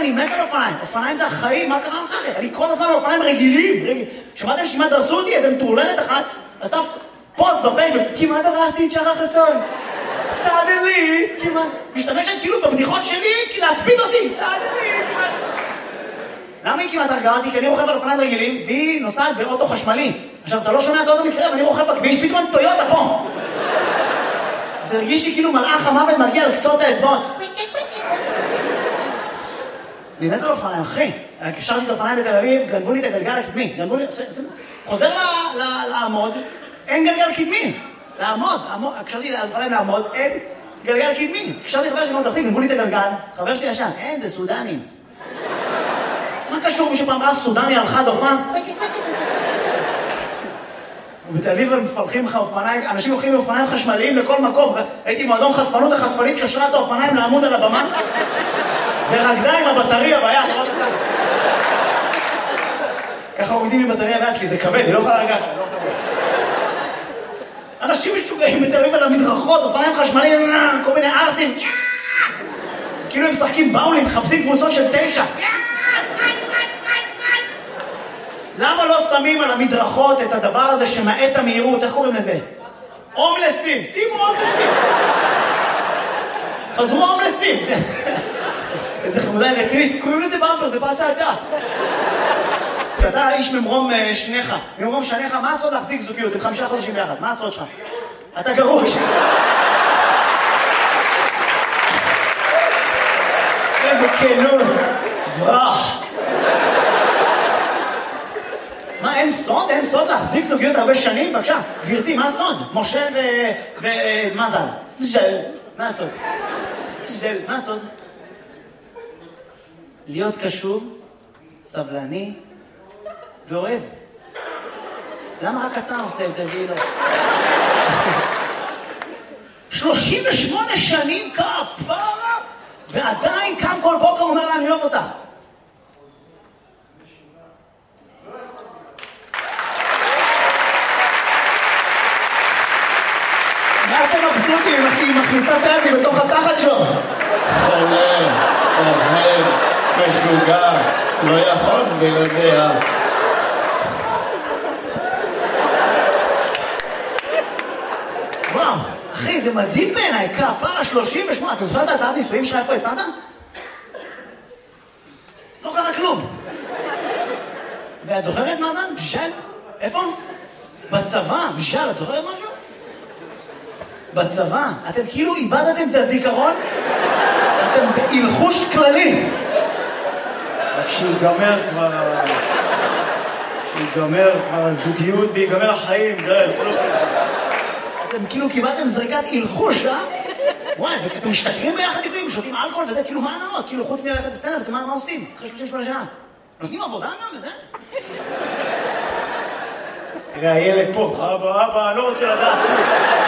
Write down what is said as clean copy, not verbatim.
אני מת על אופניים. אופניים זה החיים, מה קרה לך? אני כל הזמן על אופניים רגילים. שמעתם שכמעט דרסו אותי? איזה מטורללת אחת. אז אתה פוסט בפייסבוק, כמעט דרסתי את שחר חסון. סאדלי, כמעט. משתמשת כאילו בבדיחות שלי, כי להספיד אותי. סאדלי, כמעט. למה היא כמעט הרגה אותי? כי אני רוכב על אופניים רגילים, והיא נוסעת באוטו חשמלי. עכשיו, אתה לא שומע את האוטו מקרה, ואני רוכב בכביש, פתאום טויוטה פה. זה הרגיש לי כאילו מלאך המוות מגיע על קצות האצבעות. אני מת על אופניים, אחי. קשרתי את האופניים בתל אביב, גנבו לי את הגלגל הקדמי. חוזר לעמוד, אין גלגל קדמי. לעמוד, קשרתי את האופניים לעמוד, אין גלגל קדמי. קשרתי חבר שמות אחי, גנבו לי את הגלגל, חבר שלי ישן, אין, זה סודנים. מה קשור? מישהו פעם ראה סודני על חד אופן? ובתל אביב הם מפלחים לך אופניים, אנשים הולכים מאופניים חשמליים לכל מקום. הייתי מועדון חשפנות, החשפנית קשרה את האופניים לעמוד על הבמה, ורקדה עם הבטריה ביד. ככה עומדים עם בטריה ביד, כי זה כבד, היא לא יכולה לגעת. אנשים משוגעים בתל אביב על המדרכות, אופניים חשמליים, כל מיני ארסים. כאילו הם משחקים באולים, מחפשים קבוצות של 9. למה לא שמים על המדרכות את הדבר הזה שמעט המהירות? איך קוראים לזה? הומלסים. שימו הומלסים. חזרו הומלסים. איזה חמודה רצינית. קוראים לזה במפר, זה פרשת דת. אתה איש ממרום שניך. ממרום שניך, מה הסוד להחזיק זוגיות? עם 5 חודשים ביחד. מה הסוד שלך? אתה גרוש. איזה כנות. ברח. מה, אין סוד? אין סוד להחזיק זוגיות הרבה שנים? בבקשה, גברתי, מה הסוד? משה ומזל. מה הסוד? מה הסוד? להיות קשוב, סבלני ואוהב. למה רק אתה עושה את זה והיא לא? 38 שנים כפרה, ועדיין קם כל בוקר אומר לה, אני אוהב אותך. מה אתם מבסוטים, אחי? היא מכניסה את היד בתוך התחת שלו. חולה, אוהב, משוגע, לא יכול בלעדיה. וואו, אחי, זה מדהים בעיניי, כפרה 38. אתה זוכר את ההצעת נישואים שלך איפה יצאת? לא קרה כלום. ואת זוכרת מה זה? בשל? איפה? בצבא, בשל, את זוכרת משהו? בצבא, אתם כאילו איבדתם את הזיכרון, אתם בהלחוש כללי. כשיגמר כבר הזוגיות ויגמר החיים, אתם כאילו קיבלתם זריקת הלחוש, אה? וואי, ואתם משתכרים ביחד לפעמים, שותים אלכוהול וזה, כאילו מה הנאות? כאילו חוץ מלכת לסטנדאפ, מה עושים? אחרי 38 שנה. נותנים עבודה גם וזה? תראה, הילד פה, אבא, אני לא רוצה לדעת.